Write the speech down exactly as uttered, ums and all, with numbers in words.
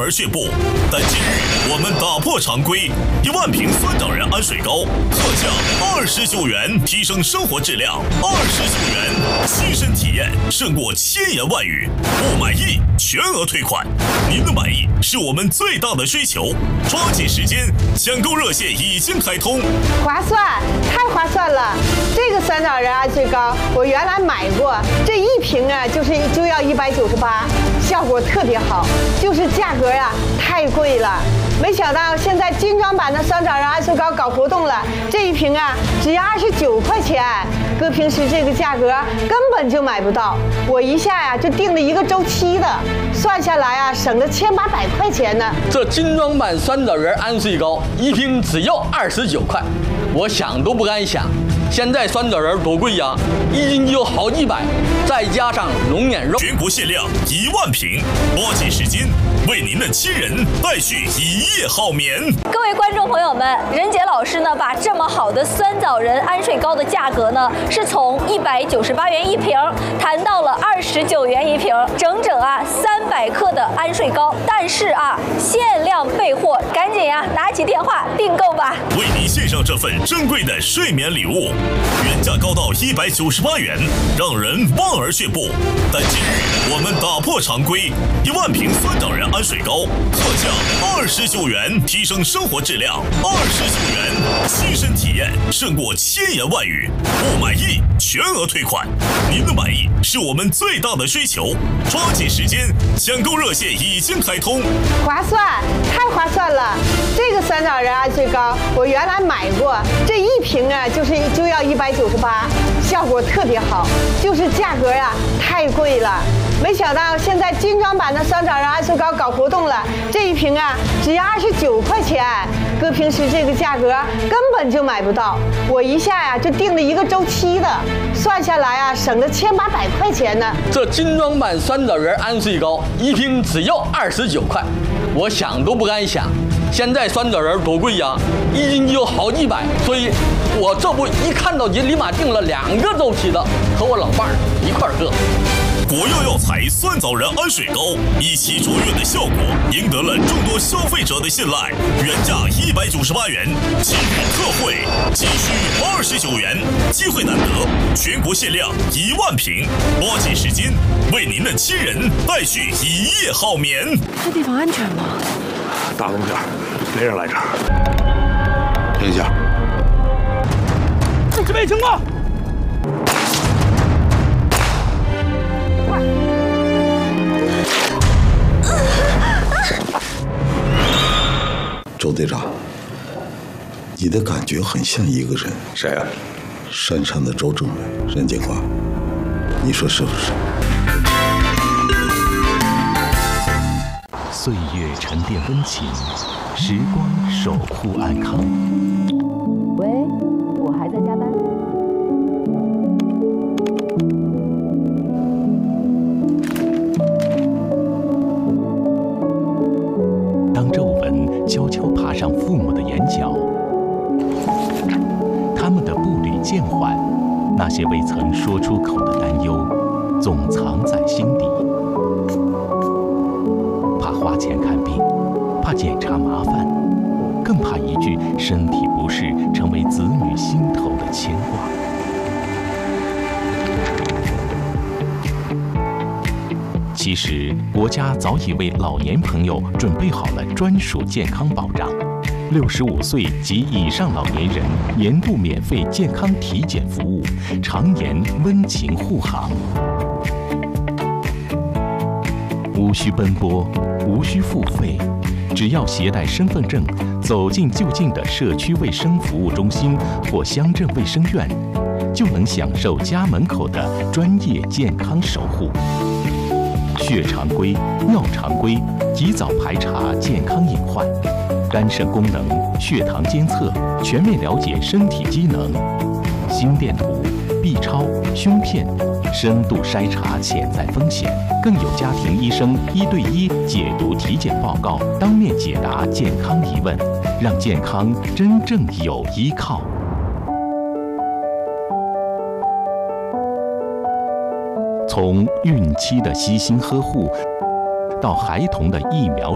而却步。但今日我们打破常规，一万瓶酸枣仁安睡膏特价二十九元，提升生活质量。二十九元，亲身体验胜过千言万语。不满意全额退款，您的满意是我们最大的追求。抓紧时间，抢购热线已经开通。 划算，太划算了！这个酸枣仁安睡膏我原来买过，这一瓶啊就是就要一百九十八，效果特别好，就是价格啊太贵了。没想到现在精装版的酸枣仁安睡膏搞活动了，这一瓶啊只要二十九块钱，搁平时这个价格根本就买不到。我一下呀、啊、就订了一个周期的，算下来啊省了千八百块钱呢。 这精装版酸枣仁安睡膏一瓶只要二十九块，我想都不敢想。现在酸枣仁多贵呀，一斤就有好几百，再加上龙眼肉。 全国限量一万瓶，抓紧时间，为您的亲人带去一夜好眠。 各位观众朋友们，任杰老师呢把这么好的酸枣仁安睡膏的价格呢，是从一百九十八元一瓶谈到了二十九元一瓶，整整啊三百克的安睡膏。但是啊限量备货，赶紧呀、啊、拿起电话订购吧。 为您献上这份珍贵的睡眠礼物，原价高到一百九十八元，让人望而却步。但今日我们打破常规，一万瓶酸枣仁安睡膏特价二十九元，提升生活质量。二十九元，亲身体验胜过千言万语。不满意全额退款，您的满意是我们最大的追求。抓紧时间，抢购热线已经开通。 划算，太划算了！这个酸枣仁安睡膏我原来买过，这一瓶啊就是就要一百九十八，效果特别好，就是价格呀、啊、太贵了。没想到现在精装版的酸枣仁安睡膏搞活动了，这一瓶啊只要二十九块钱，搁平时这个价格根本就买不到。我一下呀、啊、就订了一个周期的，算下来啊省了千八百块钱呢。 这精装版酸枣仁安睡膏一瓶只要二十九块，我想都不敢想。现在酸枣仁多贵呀，一斤就有好几百，所以我这不一看到就立马订了两个周期的，和我老伴儿一块儿喝。 国药药材酸枣仁安睡膏一起卓越的效果，赢得了众多消费者的信赖。原价一百九十八元，今日特惠仅需二十九元，机会难得，全国限量一万瓶，抓紧时间，为您的亲人带去一夜好眠。 这地方安全吗？ 大东家，没人来这儿。停下！ 这边情况。 周队长，你的感觉很像一个人。 谁啊？ 山上的周政委，任警官，你说是不是？ 岁月沉淀温情，时光守护安康。 喂，我还在加班。 当皱纹悄悄爬上父母的眼角，他们的步履渐缓，那些未曾说出口的担忧，总藏在心底。怕花钱看病，怕检查麻烦，更怕一句身体不适成为子女心头的牵挂。其实，国家早已为老年朋友准备好了专属健康保障。六十五岁及以上老年人年度免费健康体检服务，常年温情护航。无需奔波，无需付费，只要携带身份证，走进就近的社区卫生服务中心或乡镇卫生院，就能享受家门口的专业健康守护。血常规、尿常规，及早排查健康隐患；肝肾功能、血糖监测，全面了解身体机能；心电图、B 超、胸片，深度筛查潜在风险。更有家庭医生一对一解读体检报告，当面解答健康疑问，让健康真正有依靠。从孕期的悉心呵护，到孩童的疫苗